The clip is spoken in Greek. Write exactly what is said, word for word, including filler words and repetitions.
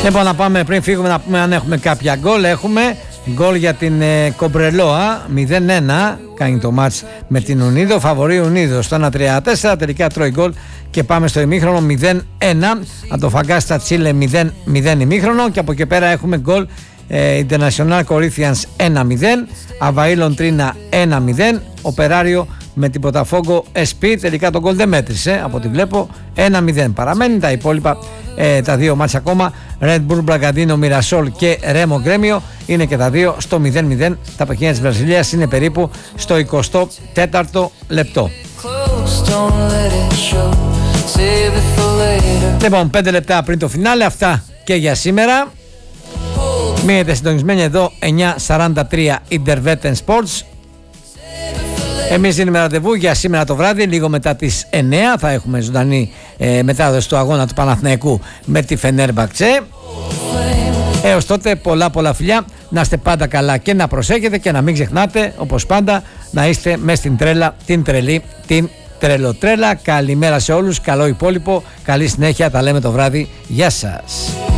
Λοιπόν, να πάμε πριν φύγουμε να πούμε αν έχουμε κάποια γκολ. Έχουμε γκολ για την ε, Κομπρελόα, μηδέν ένα κάνει το μάτς με την Ουνίδο, φαβορεί Ουνίδο στο ένα τρία τέσσερα, τελικά τρώει γκολ και πάμε στο ημίχρονο μηδέν ένα. Αντοφαγκάστα Τσίλε μηδέν μηδέν ημίχρονο, και από εκεί πέρα έχουμε γκολ ε, International Corinthians ένα μηδέν, Αβαή Λοντρίνα ένα μηδέν, Οπεράριο με την Ποταφόγκο ες πι, τελικά το γκολ δεν μέτρησε από ό,τι βλέπω, ένα μηδέν παραμένει. Τα υπόλοιπα ε, τα δύο μάτς ακόμα, Red Bull Μπραγκαντίνο Μιρασόλ και Ρέμο Γκρέμιο, είναι και τα δύο στο μηδέν μηδέν. Τα παιχνίδια της Βραζιλίας είναι περίπου στο εικοστό τέταρτο λεπτό. Λοιπόν, πέντε λεπτά πριν το φινάλε, αυτά και για σήμερα. Μείνετε συντονισμένοι εδώ, εννιά σαράντα τρία Interveten Sports. Εμείς δίνουμε ραντεβού για σήμερα το βράδυ, λίγο μετά τις εννιά θα έχουμε ζωντανή ε, μετάδοση του αγώνα του Παναθηναϊκού με τη Φενέρμπαχτσε. Έως τότε πολλά πολλά φιλιά, να είστε πάντα καλά και να προσέχετε και να μην ξεχνάτε όπως πάντα να είστε μες στην τρέλα, την τρελή, την τρελοτρέλα. Καλημέρα σε όλους, καλό υπόλοιπο, καλή συνέχεια, τα λέμε το βράδυ, γεια σας.